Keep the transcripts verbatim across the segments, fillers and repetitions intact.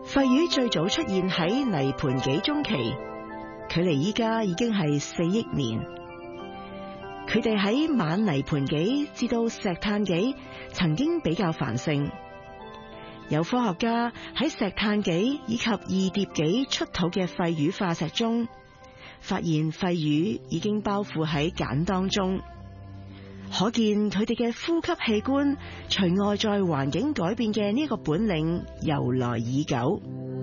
肺魚最早出現喺泥盆紀中期，距離依家已經係四億年。佢哋喺晚泥盆紀至到石炭紀曾經比較繁盛。有科學家喺石炭紀以及二疊紀出土嘅肺魚化石中，發現肺魚已經包覆喺鹼當中，可見佢哋嘅呼吸器官隨外在環境改變嘅呢個本領由來已久。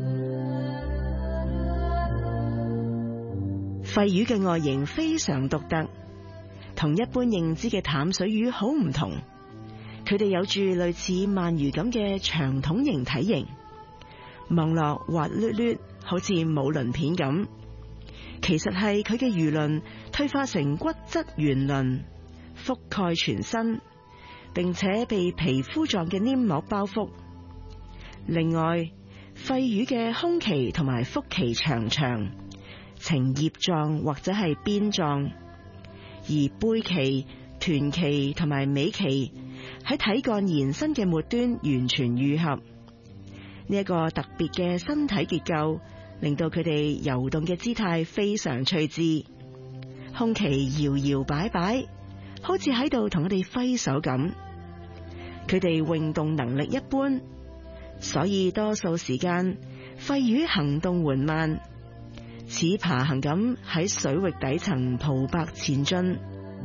肺魚嘅外形非常獨特，同一般認知嘅淡水魚好唔同。佢哋有住類似鰻魚咁嘅長筒形體型，望落滑捋捋，好似冇鱗片咁。其實係佢嘅魚鱗退化成骨質圓鱗，覆蓋全身，並且被皮膚狀嘅黏膜包覆。另外，肺魚嘅胸鰭同埋腹鰭長長，呈葉狀或者係邊狀，而背鰭、臀鰭同埋尾鰭喺體幹延伸嘅末端完全愈合。呢一個特別嘅身體結構，令到佢哋游動嘅姿態非常趣致，胸鰭搖搖擺擺，好似喺度同我哋揮手咁。佢哋泳動能力一般，所以多數時間肺魚行動緩慢，似爬行咁喺水域底層漂白前進。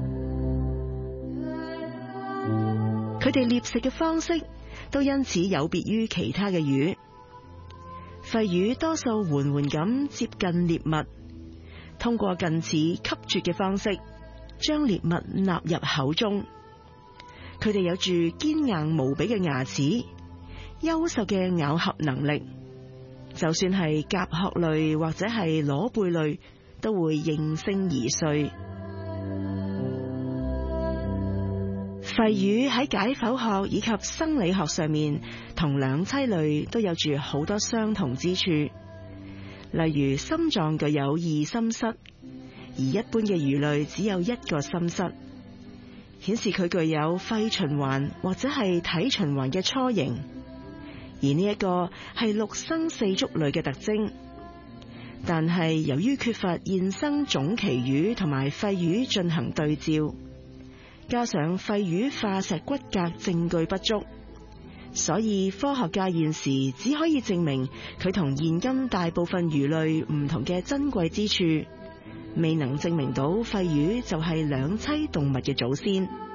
佢哋獵食嘅方式都因此有別於其他嘅魚。肺魚多數緩緩咁接近獵物，通過近似吸啜嘅方式將獵物納入口中。佢哋有住堅硬無比嘅牙齒，優秀嘅咬合能力，就算係甲殼類或者係螺貝類都會應聲而碎。肺魚喺解剖學以及生理學上面同兩棲類都有住好多相同之處，例如心臟具有二心室，而一般嘅魚類只有一個心室，顯示佢具有肺循環或者係體循環嘅雛形。而呢一個係陸生四足類嘅特徵，但係由於缺乏現生種鰭魚同埋肺魚進行對照，加上肺魚化石骨骼證據不足，所以科學家現時只可以證明佢同現今大部分魚類唔同嘅珍貴之處，未能證明到肺魚就係兩棲動物嘅祖先。